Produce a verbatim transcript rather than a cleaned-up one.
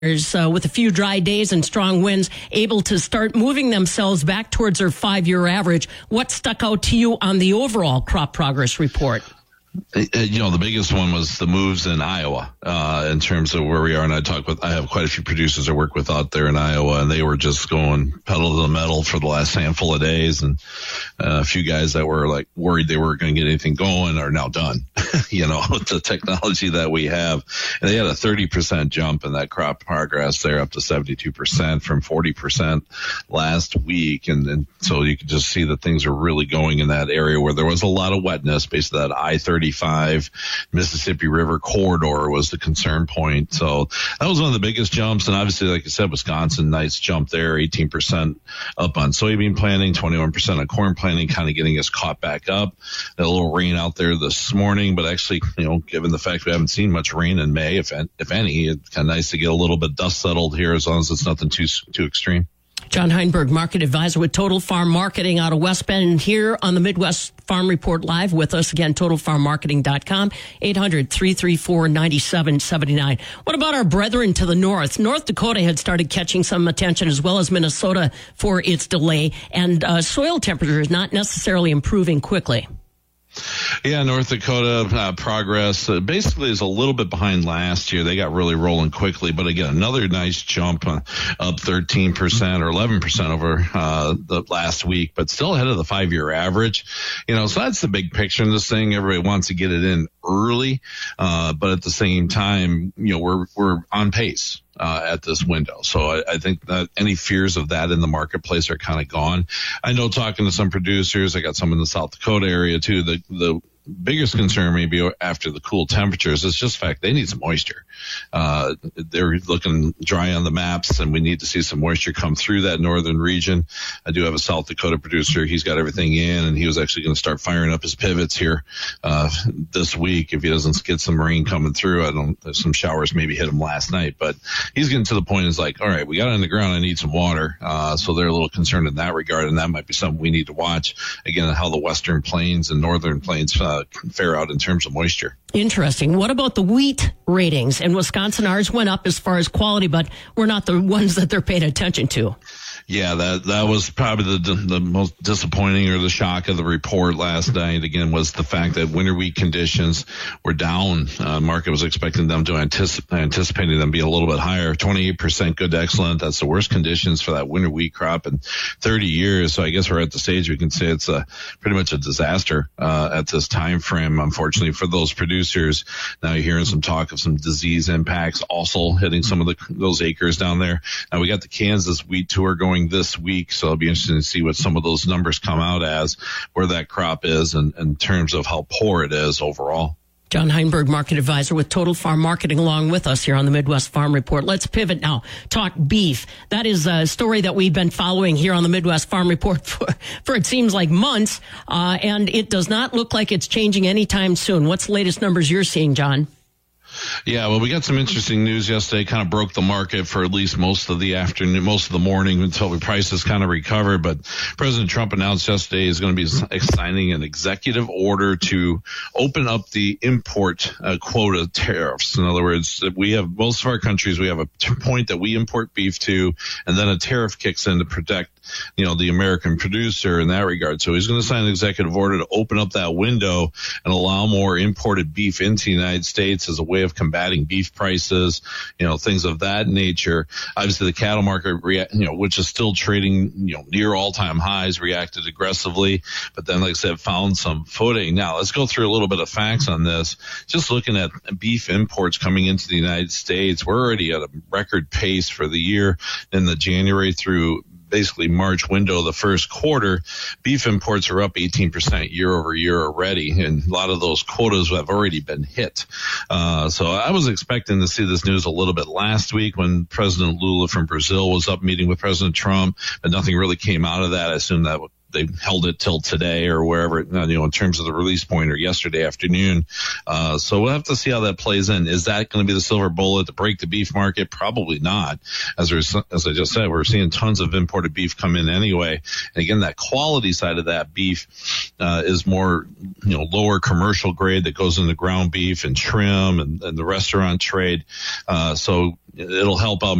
Uh, with a few dry days and strong winds, able to start moving themselves back towards their five-year average. What stuck out to you on the overall crop progress report? You know, the biggest one was the moves in Iowa, uh, in terms of where we are. And I talk with, I have quite a few producers I work with out there in Iowa, and they were just going pedal to the metal for the last handful of days. And uh, a few guys that were like worried they weren't going to get anything going are now done, you know, with the technology that we have. And they had a thirty percent jump in that crop progress there, up to seventy-two percent from forty percent last week. And, and so you can just see that things are really going in that area where there was a lot of wetness. Basically that I thirty-five Mississippi River corridor was the concern point. So that was one of the biggest jumps. And obviously, like I said, Wisconsin, nice jump there, eighteen percent up on soybean planting, twenty-one percent on corn planting, kind of getting us caught back up. A little rain out there this morning, but actually, you know, given the fact we haven't seen much rain in May, if if any, it's kind of nice to get a little bit dust settled here as long as it's nothing too too extreme. John Heinberg, market advisor with Total Farm Marketing out of West Bend, here on the Midwest Farm Report Live with us again, total farm marketing dot com, eight hundred, three three four, nine seven seven nine. What about our brethren to the north? North Dakota had started catching some attention, as well as Minnesota, for its delay, and uh, soil temperature is not necessarily improving quickly. Yeah, North Dakota uh, progress uh, basically is a little bit behind last year. They got really rolling quickly, but again, another nice jump, uh, up thirteen percent or eleven percent over uh, the last week, but still ahead of the five-year average. You know, so that's the big picture in this thing. Everybody wants to get it in early, uh, but at the same time, you know, we're we're on pace uh, at this window. So I, I think that any fears of that in the marketplace are kind of gone. I know talking to some producers, I got some in the South Dakota area too, the the biggest concern maybe after the cool temperatures is just the fact they need some moisture. Uh, they're looking dry on the maps, and we need to see some moisture come through that northern region. I do have a South Dakota producer. He's got everything in, and he was actually going to start firing up his pivots here uh, this week if he doesn't get some rain coming through. I don't. There's some showers maybe hit him last night, but he's getting to the point. Is like, all right, we got it in the ground. I need some water. Uh, so they're a little concerned in that regard, and that might be something we need to watch again. How the western plains and northern plains uh, fare out in terms of moisture. Interesting. What about the wheat ratings? In Wisconsin, ours went up as far as quality, but we're not the ones that they're paying attention to. Yeah, that that was probably the the most disappointing or the shock of the report last night, again, was the fact that winter wheat conditions were down. Uh, market was expecting them to anticipate, anticipating them be a little bit higher, twenty-eight percent good to excellent. That's the worst conditions for that winter wheat crop in thirty years. So I guess we're at the stage we can say it's a pretty much a disaster uh, at this time frame, unfortunately, for those producers. Now you're hearing some talk of some disease impacts also hitting some of the those acres down there. Now we got the Kansas wheat tour going this week, so it'll be interesting to see what some of those numbers come out as, where that crop is, and in terms of how poor it is overall. John Heinberg, market advisor with Total Farm Marketing, along with us here on the Midwest Farm Report. Let's pivot now. Talk beef. That is a story that we've been following here on the Midwest Farm Report for, for it seems like months, uh, and it does not look like it's changing anytime soon. What's the latest numbers you're seeing, John? Yeah, well, we got some interesting news yesterday, kind of broke the market for at least most of the afternoon, most of the morning until the prices kind of recovered. But President Trump announced yesterday he's going to be signing an executive order to open up the import uh, quota tariffs. In other words, we have most of our countries, we have a point that we import beef to, and then a tariff kicks in to protect, you know, the American producer in that regard. So he's going to sign an executive order to open up that window and allow more imported beef into the United States as a way of combating beef prices, you know, things of that nature. Obviously, the cattle market, rea- you know, which is still trading, you know, near all-time highs, reacted aggressively, but then, like I said, found some footing. Now, let's go through a little bit of facts on this. Just looking at beef imports coming into the United States, we're already at a record pace for the year in the January through basically March window, the first quarter. Beef imports are up eighteen percent year over year already, and a lot of those quotas have already been hit. Uh, so I was expecting to see this news a little bit last week when President Lula from Brazil was up meeting with President Trump, but nothing really came out of that. I assume that they held it till today or wherever, you know, in terms of the release point, or yesterday afternoon. Uh, so we'll have to see how that plays in. Is that going to be the silver bullet to break the beef market? Probably not. As, as I just said, we're seeing tons of imported beef come in anyway. And again, that quality side of that beef uh, is more, you know, lower commercial grade that goes into ground beef and trim and, and the restaurant trade. Uh, so it'll help out